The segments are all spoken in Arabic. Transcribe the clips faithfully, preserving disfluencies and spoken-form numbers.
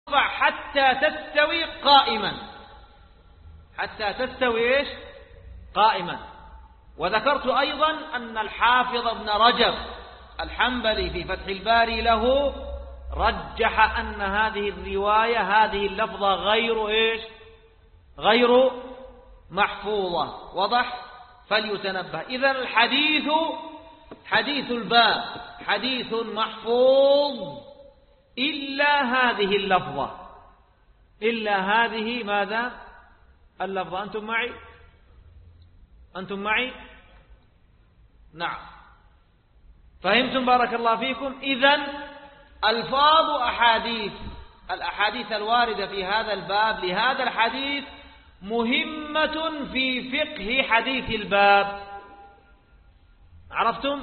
حتى تستوي قائما، حتى تستوي إيش؟ قائما. وذكرت أيضا أن الحافظ ابن رجب الحنبلي في فتح الباري له رجح أن هذه الرواية هذه اللفظة غير إيش؟ غير محفوظة. وضح؟ فليتنبه. إذن الحديث حديث الباب حديث محفوظ إلا هذه اللفظة، إلا هذه ماذا؟ اللفظة. أنتم معي؟ أنتم معي؟ نعم، فهمتم بارك الله فيكم. إذن ألفاظ أحاديث الأحاديث الواردة في هذا الباب لهذا الحديث مهمة في فقه حديث الباب. عرفتم؟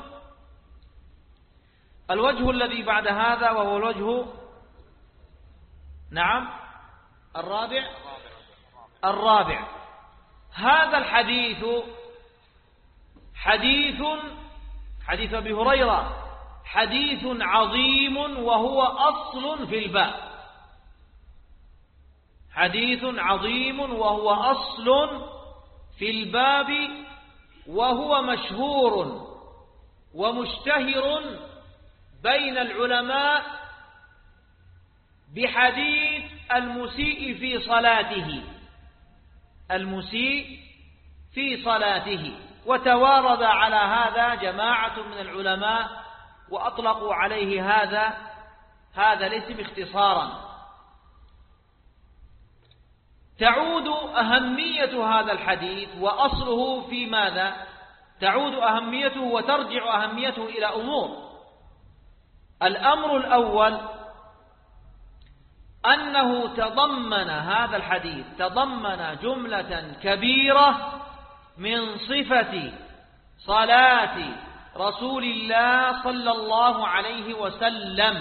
الوجه الذي بعد هذا وهو الوجه نعم الرابع الرابع هذا الحديث حديث حديث أبي هريرة حديث عظيم وهو أصل في الباب، حديث عظيم وهو أصل في الباب، وهو مشهور ومشتهر بين العلماء بحديث المسيء في صلاته، المسيء في صلاته. وتوارد على هذا جماعة من العلماء وأطلقوا عليه هذا هذا الاسم اختصارا. تعود أهمية هذا الحديث وأصله في ماذا؟ تعود أهميته وترجع أهميته إلى أمور. الأمر الأول أنه تضمن هذا الحديث تضمن جملة كبيرة من صفة صلاة رسول الله صلى الله عليه وسلم،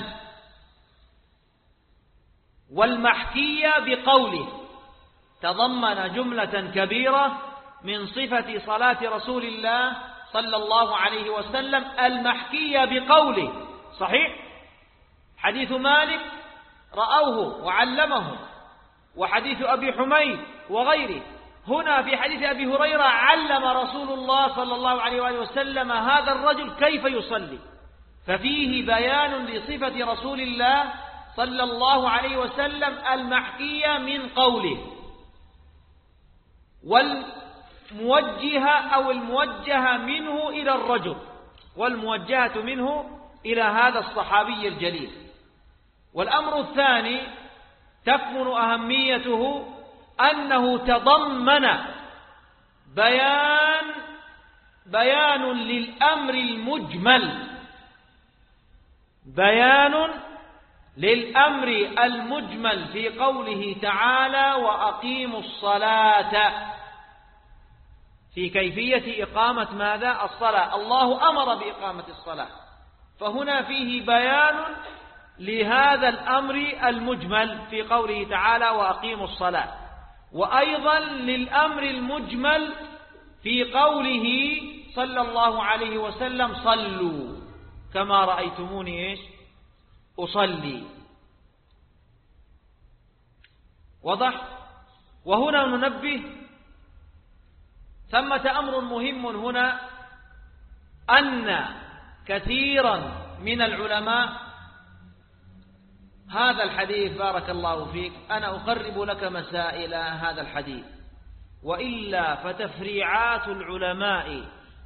والمحكية بقوله. تضمن جملة كبيرة من صفة صلاة رسول الله صلى الله عليه وسلم المحكية بقوله. صحيح؟ حديث مالك رأوه وعلمه، وحديث أبي حميد وغيره. هنا في حديث أبي هريرة علم رسول الله صلى الله عليه وآله وسلم هذا الرجل كيف يصلي، ففيه بيان لصفة رسول الله صلى الله عليه وسلم المحكية من قوله، والموجهة أو الموجهة منه إلى الرجل، والموجهة منه إلى هذا الصحابي الجليل. والأمر الثاني تكمن أهميته أنه تضمن بيان بيان للأمر المجمل بيان للأمر المجمل في قوله تعالى وأقيموا الصلاة، في كيفية إقامة ماذا؟ الصلاة. الله أمر بإقامة الصلاة، فهنا فيه بيان لهذا الأمر المجمل في قوله تعالى وأقيموا الصلاة، وأيضا للأمر المجمل في قوله صلى الله عليه وسلم صلوا كما رأيتموني إيش أصلي. وضح؟ وهنا ننبه ثمة أمر مهم هنا، أن كثيرا من العلماء هذا الحديث بارك الله فيك أنا أقرب لك مسائل هذا الحديث، وإلا فتفريعات العلماء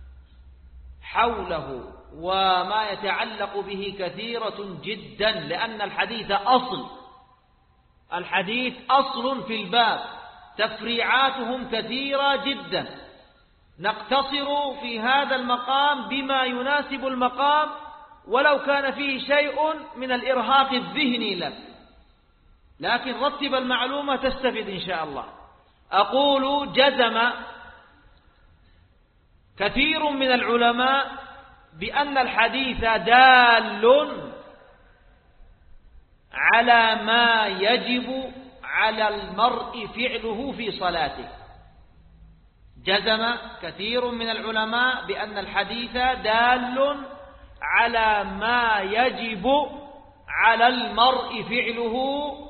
حوله وما يتعلق به كثيرة جدا، لأن الحديث أصل الحديث أصل في الباب، تفريعاتهم كثيرة جدا. نقتصر في هذا المقام بما يناسب المقام، ولو كان فيه شيء من الإرهاق الذهني لك، لكن رتب المعلومة تستفيد إن شاء الله. أقول جزم كثير من العلماء بأن الحديث دال على ما يجب على المرء فعله في صلاته. جزم كثير من العلماء بأن الحديث دال على ما يجب على المرء فعله